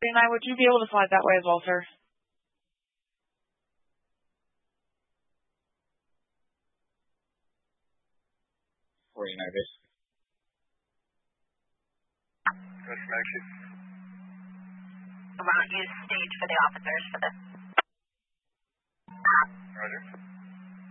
49, would you be able to slide that way as well, sir? 49 base. Good, thank you. Why don't you stage for the officers for this? Roger.